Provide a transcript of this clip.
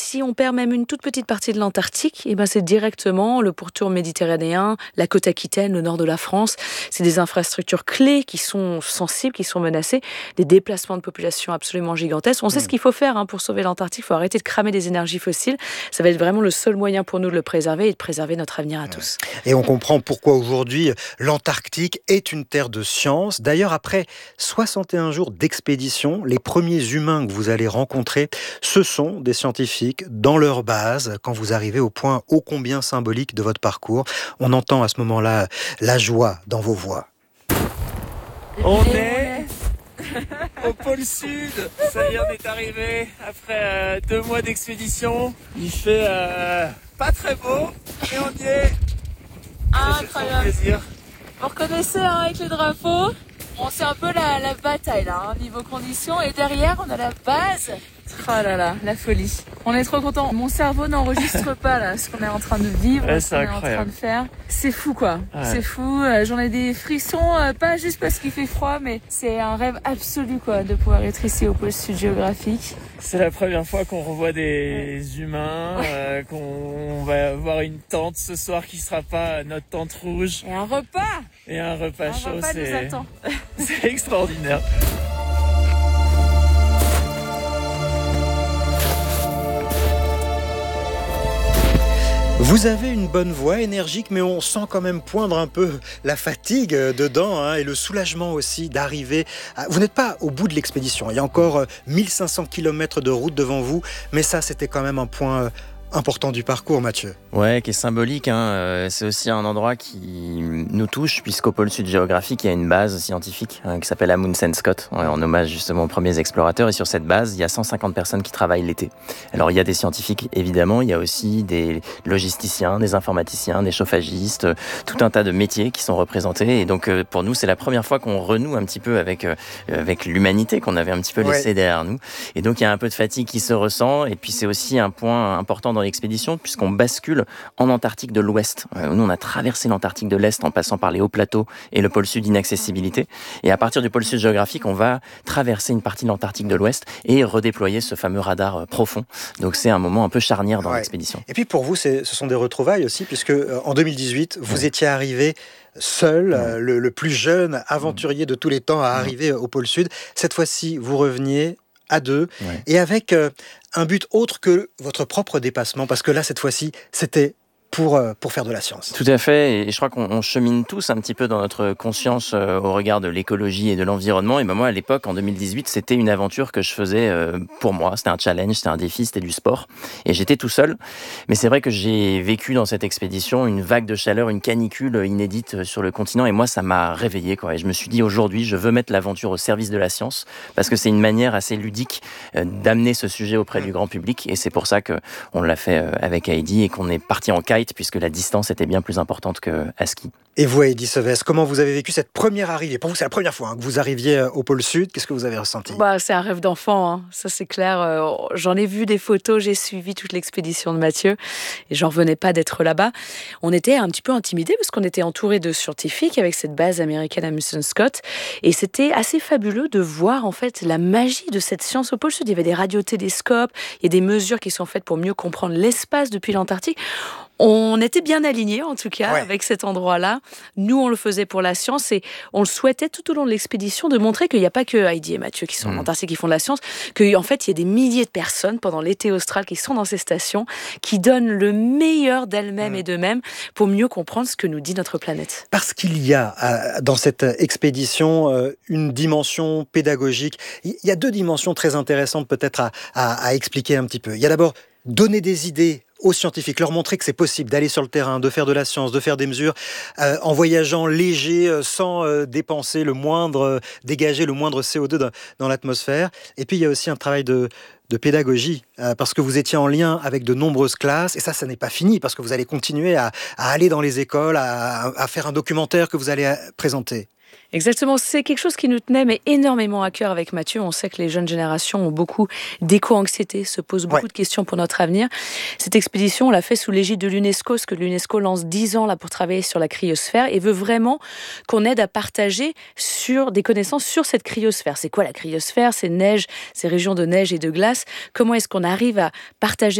si on perd même une toute petite partie de l'Antarctique, et ben c'est directement le pourtour méditerranéen, la côte aquitaine, le nord de la France. C'est des infrastructures clés qui sont sensibles, qui sont menacées, des déplacements de population absolument gigantesques. On sait ce qu'il faut faire pour sauver l'Antarctique. Il faut arrêter de cramer des énergies fossiles. Ça va être vraiment le seul moyen pour nous de le préserver et de préserver notre avenir à tous. Et on comprend pourquoi aujourd'hui l'Antarctique est une terre de science. D'ailleurs, après 61 jours d'expédition, les premiers humains que vous allez rencontrer, ce sont des scientifiques dans leur base quand vous arrivez au point ô combien symbolique de votre parcours. On entend à ce moment-là la joie dans vos voix. On est au pôle Sud. Ça y est, on est arrivé après 2 mois d'expédition. Il fait pas très beau et on y est. Incroyable. Plaisir. Vous reconnaissez avec les drapeaux, c'est un peu la bataille là, niveau conditions. Et derrière, on a la base. Oh là là, la folie. On est trop contents. Mon cerveau n'enregistre pas là ce qu'on est en train de vivre, ce qu'on est en train de faire. C'est fou quoi. Ouais. C'est fou. J'en ai des frissons, pas juste parce qu'il fait froid, mais c'est un rêve absolu quoi de pouvoir être ici au pôle Sud géographique. C'est la première fois qu'on revoit des humains, qu'on va avoir une tente ce soir qui sera pas notre tente rouge. Et un repas. Et un repas chaud, repas nous attend. C'est extraordinaire. Vous avez une bonne voix énergique, mais on sent quand même poindre un peu la fatigue dedans et le soulagement aussi d'arriver. Vous n'êtes pas au bout de l'expédition. Il y a encore 1500 km de route devant vous, mais ça, c'était quand même un point important du parcours, Mathieu. Ouais, qui est symbolique. C'est aussi un endroit qui nous touche, puisqu'au pôle Sud géographique, il y a une base scientifique qui s'appelle Amundsen Scott, en hommage justement aux premiers explorateurs. Et sur cette base, il y a 150 personnes qui travaillent l'été. Alors, il y a des scientifiques, évidemment. Il y a aussi des logisticiens, des informaticiens, des chauffagistes, tout un tas de métiers qui sont représentés. Et donc, pour nous, c'est la première fois qu'on renoue un petit peu avec l'humanité qu'on avait un petit peu laissée derrière nous. Et donc, il y a un peu de fatigue qui se ressent. Et puis, c'est aussi un point important dans l'expédition, puisqu'on bascule en Antarctique de l'Ouest. Nous, on a traversé l'Antarctique de l'Est en passant par les hauts plateaux et le pôle Sud inaccessibilité. Et à partir du pôle Sud géographique, on va traverser une partie de l'Antarctique de l'Ouest et redéployer ce fameux radar profond. Donc, c'est un moment un peu charnière dans l'expédition. Et puis, pour vous, ce sont des retrouvailles aussi, puisque en 2018, vous étiez arrivé seul, le plus jeune aventurier de tous les temps à arriver au pôle Sud. Cette fois-ci, vous reveniez à 2 et avec un but autre que votre propre dépassement, parce que là, cette fois-ci, c'était pour faire de la science. Tout à fait, et je crois qu'on chemine tous un petit peu dans notre conscience au regard de l'écologie et de l'environnement. Et ben moi, à l'époque, en 2018, c'était une aventure que je faisais pour moi. C'était un challenge, c'était un défi, c'était du sport. Et j'étais tout seul. Mais c'est vrai que j'ai vécu dans cette expédition une vague de chaleur, une canicule inédite sur le continent. Et moi, ça m'a réveillé, quoi. Et je me suis dit, aujourd'hui, je veux mettre l'aventure au service de la science, parce que c'est une manière assez ludique d'amener ce sujet auprès du grand public. Et c'est pour ça qu'on l'a fait avec Heidi et qu'on est parti en kite, puisque la distance était bien plus importante qu'à ski. Et vous, Heidi Seves, comment vous avez vécu cette première arrivée ? Pour vous, c'est la première fois que vous arriviez au pôle Sud. Qu'est-ce que vous avez ressenti ? C'est un rêve d'enfant, ça c'est clair. J'en ai vu des photos, j'ai suivi toute l'expédition de Mathieu et j'en revenais pas d'être là-bas. On était un petit peu intimidés parce qu'on était entourés de scientifiques avec cette base américaine Amundsen Scott et c'était assez fabuleux de voir en fait la magie de cette science au pôle Sud. Il y avait des radiotélescopes, il y a des mesures qui sont faites pour mieux comprendre l'espace depuis l'Antarctique. On était bien alignés, en tout cas, avec cet endroit-là. Nous, on le faisait pour la science et on le souhaitait tout au long de l'expédition de montrer qu'il n'y a pas que Heidi et Mathieu qui sont en Antarctique qui font de la science, qu'en fait, il y a des milliers de personnes pendant l'été austral qui sont dans ces stations, qui donnent le meilleur d'elles-mêmes et d'eux-mêmes pour mieux comprendre ce que nous dit notre planète. Parce qu'il y a dans cette expédition une dimension pédagogique. Il y a 2 dimensions très intéressantes peut-être à expliquer un petit peu. Il y a d'abord donner des idées aux scientifiques, leur montrer que c'est possible d'aller sur le terrain, de faire de la science, de faire des mesures en voyageant léger, sans dépenser dégager le moindre CO2 dans l'atmosphère. Et puis il y a aussi un travail de pédagogie, parce que vous étiez en lien avec de nombreuses classes, et ça n'est pas fini, parce que vous allez continuer à aller dans les écoles, à faire un documentaire que vous allez présenter. Exactement, c'est quelque chose qui nous tenait mais énormément à cœur avec Mathieu. On sait que les jeunes générations ont beaucoup d'éco-anxiété, se posent beaucoup de questions pour notre avenir. Cette expédition, on l'a fait sous l'égide de l'UNESCO, parce que l'UNESCO lance 10 ans là, pour travailler sur la cryosphère et veut vraiment qu'on aide à partager des connaissances sur cette cryosphère. C'est quoi la cryosphère ? C'est neige, c'est régions de neige et de glace. Comment est-ce qu'on arrive à partager